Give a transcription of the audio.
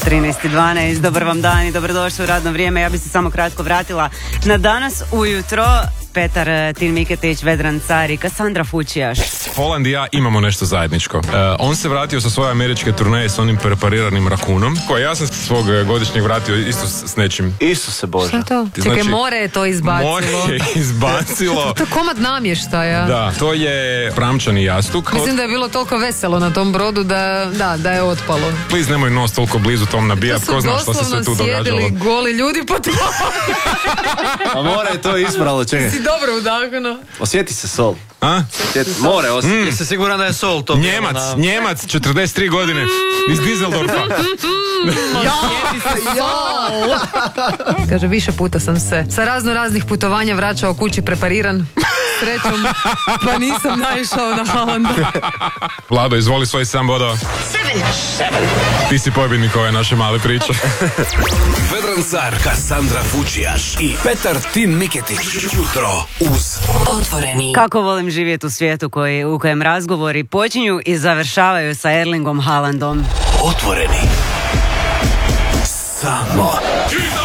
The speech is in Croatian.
13:12, dobar vam dan i dobrodošli u radno vrijeme. Ja bih se samo kratko vratila na danas ujutro. Petar Tin Miketić, Vedran Car i Kassandra Fučijaš. Holland i ja imamo nešto zajedničko. On se vratio sa svoje američke turneje s onim prepariranim rakunom, koje ja sam svog godišnjeg vratio isto s nečim. Isuse Bože. Šta to? Čekaj, more je to izbacilo. More je izbacilo. To je komad namještaja. Da, to je pramčani jastuk. Mislim da je bilo toliko veselo na tom brodu da je otpalo. Please, nemoj nos toliko blizu tom nabijat, ko zna što se sve tu događalo. To su doslovno sjedili goli ljudi po tome. A more je to ispralo, čekaj. Si dobro udahnuo. Osjeti se sol. A? More osjeti. Jesi siguran da je sol to? Njemac, 43 godine, iz Düsseldorfa. Kaže, više puta sam se sa raznih putovanja vraćao kući prepariran. Srećom, pa nisam naišao na Haalanda. Vlado, izvoli svoj 7 bodova. Ti si pobjednik ove naše male priče. Vedran Car, Kassandra Fučijaš i Petar Tin Miketić. Jutro uz Otvoreni. Kako volim živjeti u svijetu u kojem razgovori počinju i završavaju sa Erlingom Haalandom. Otvoreni. Samo